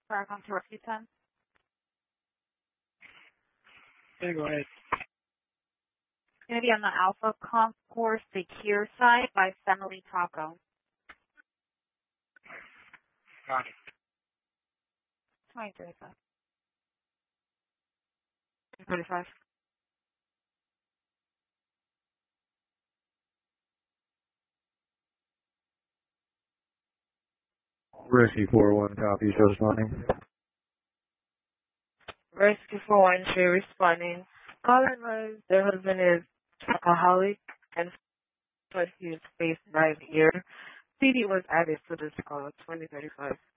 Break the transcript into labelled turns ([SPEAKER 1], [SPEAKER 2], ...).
[SPEAKER 1] Welcome to Rescue 10.
[SPEAKER 2] Okay, go ahead.
[SPEAKER 1] It's going to be on the Alpha Concourse Secure side by Family Taco.
[SPEAKER 2] Got it.
[SPEAKER 1] 2035. 35.
[SPEAKER 3] Rescue 4-1 copy, show responding.
[SPEAKER 4] Rescue 413 responding. Caller knows their husband is alcoholic and but he is faced by the ear. CD was added to this call, 2035.